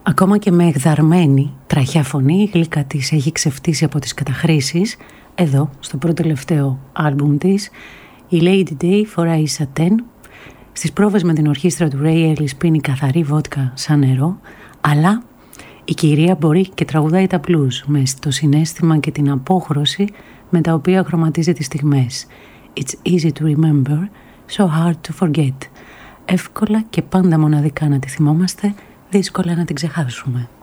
Ακόμα και με εκδαρμένη, τραχιά φωνή, η γλύκα της έχει ξεφτύσει από τις καταχρήσεις. Εδώ, στο πρώτο τελευταίο άλμπουμ της, η Lady Day φοράει σατέν. Στις πρόβες με την ορχήστρα του Ray Ellis πίνει καθαρή βότκα σαν νερό, αλλά η κυρία μπορεί και τραγουδάει τα blues με το συναίσθημα και την απόχρωση με τα οποία χρωματίζει τις στιγμές. It's easy to remember, so hard to forget. Εύκολα και πάντα μοναδικά να τη θυμόμαστε, δύσκολα να την ξεχάσουμε.